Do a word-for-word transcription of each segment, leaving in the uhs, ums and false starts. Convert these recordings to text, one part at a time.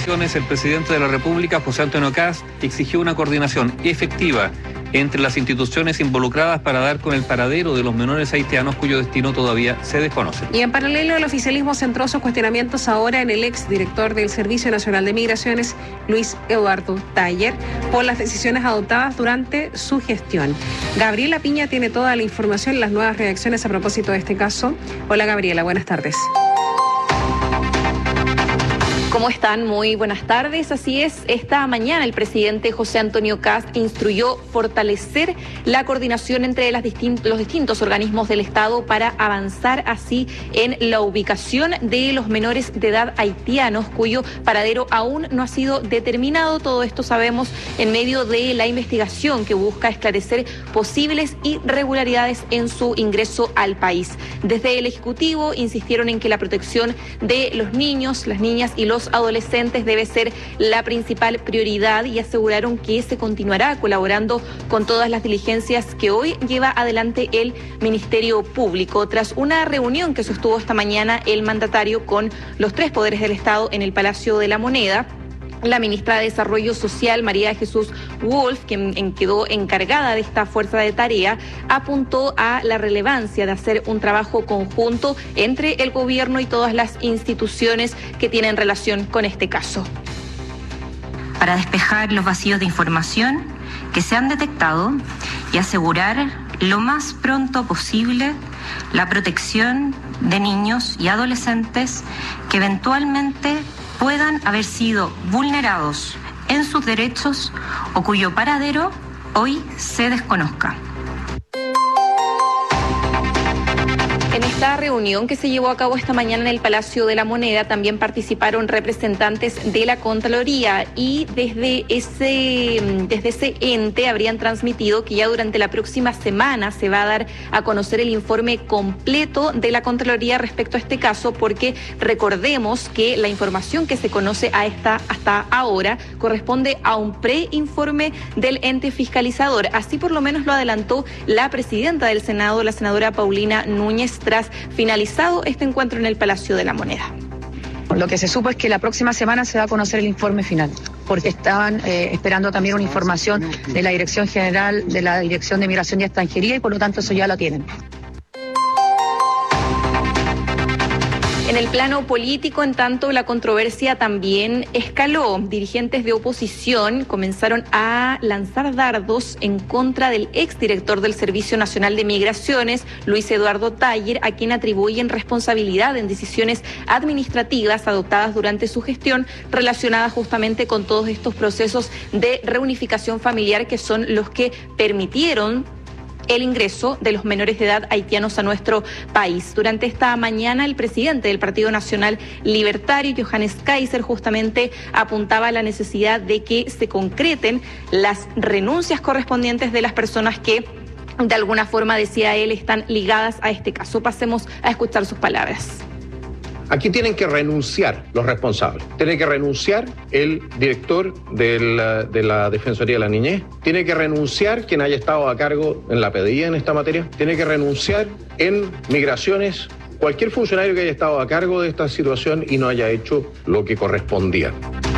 Migraciones, el presidente de la República, José Antonio Kast, exigió una coordinación efectiva entre las instituciones involucradas para dar con el paradero de los menores haitianos cuyo destino todavía se desconoce. Y en paralelo, el oficialismo centró sus cuestionamientos ahora en el exdirector del Servicio Nacional de Migraciones, Luis Eduardo Taller, por las decisiones adoptadas durante su gestión. Gabriela Piña tiene toda la información y las nuevas reacciones a propósito de este caso. Hola Gabriela, buenas tardes. ¿Cómo están? Muy buenas tardes. Así es, esta mañana el presidente José Antonio Kast instruyó fortalecer la coordinación entre las distintos, los distintos organismos del Estado para avanzar así en la ubicación de los menores de edad haitianos cuyo paradero aún no ha sido determinado. Todo esto sabemos en medio de la investigación que busca esclarecer posibles irregularidades en su ingreso al país. Desde el Ejecutivo insistieron en que la protección de los niños, las niñas y los adolescentes debe ser la principal prioridad y aseguraron que se continuará colaborando con todas las diligencias que hoy lleva adelante el Ministerio Público. Tras una reunión que sostuvo esta mañana el mandatario con los tres poderes del Estado en el Palacio de la Moneda, la ministra de Desarrollo Social, María de Jesús Wolf, quien quedó encargada de esta fuerza de tarea, apuntó a la relevancia de hacer un trabajo conjunto entre el gobierno y todas las instituciones que tienen relación con este caso. Para despejar los vacíos de información que se han detectado y asegurar lo más pronto posible la protección de niños y adolescentes que eventualmente puedan haber sido vulnerados en sus derechos o cuyo paradero hoy se desconozca. En esta reunión que se llevó a cabo esta mañana en el Palacio de la Moneda también participaron representantes de la Contraloría y desde ese, desde ese ente habrían transmitido que ya durante la próxima semana se va a dar a conocer el informe completo de la Contraloría respecto a este caso, porque recordemos que la información que se conoce a esta, hasta ahora corresponde a un preinforme del ente fiscalizador. Así por lo menos lo adelantó la presidenta del Senado, la senadora Paulina Núñez, tras finalizado este encuentro en el Palacio de la Moneda. Lo que se supo es que la próxima semana se va a conocer el informe final, porque estaban eh, esperando también una información de la Dirección General de la Dirección de Migración y Extranjería y por lo tanto eso ya lo tienen. En el plano político, en tanto, la controversia también escaló. Dirigentes de oposición comenzaron a lanzar dardos en contra del exdirector del Servicio Nacional de Migraciones, Luis Eduardo Taller, a quien atribuyen responsabilidad en decisiones administrativas adoptadas durante su gestión relacionadas justamente con todos estos procesos de reunificación familiar que son los que permitieron el ingreso de los menores de edad haitianos a nuestro país. Durante esta mañana, el presidente del Partido Nacional Libertario, Johannes Kaiser, justamente apuntaba a la necesidad de que se concreten las renuncias correspondientes de las personas que, de alguna forma, decía él, están ligadas a este caso. Pasemos a escuchar sus palabras. Aquí tienen que renunciar los responsables. Tiene que renunciar el director de la, de la Defensoría de la Niñez. Tiene que renunciar quien haya estado a cargo en la P D I en esta materia. Tiene que renunciar en Migraciones cualquier funcionario que haya estado a cargo de esta situación y no haya hecho lo que correspondía.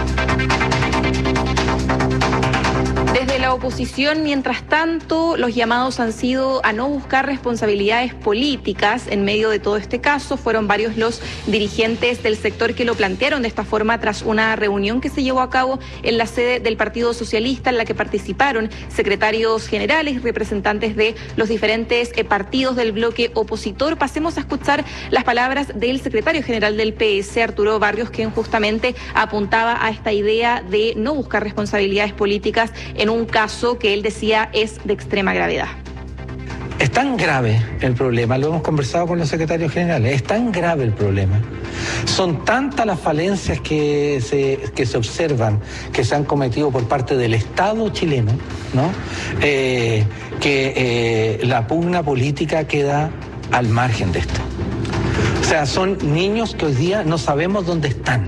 Desde la oposición, mientras tanto, los llamados han sido a no buscar responsabilidades políticas en medio de todo este caso. Fueron varios los dirigentes del sector que lo plantearon de esta forma tras una reunión que se llevó a cabo en la sede del Partido Socialista, en la que participaron secretarios generales y representantes de los diferentes partidos del bloque opositor. Pasemos a escuchar las palabras del secretario general del P S, Arturo Barrios, quien justamente apuntaba a esta idea de no buscar responsabilidades políticas en un caso que él decía es de extrema gravedad. Es tan grave el problema, lo hemos conversado con los secretarios generales, es tan grave el problema. Son tantas las falencias que se, que se observan, que se han cometido por parte del Estado chileno, ¿no? Eh, que eh, la pugna política queda al margen de esto. O sea, son niños que hoy día no sabemos dónde están.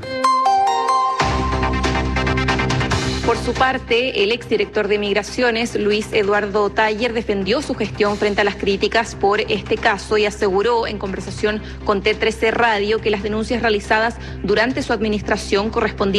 Por su parte, el exdirector de Migraciones, Luis Eduardo Taller, defendió su gestión frente a las críticas por este caso y aseguró en conversación con T trece Radio que las denuncias realizadas durante su administración correspondían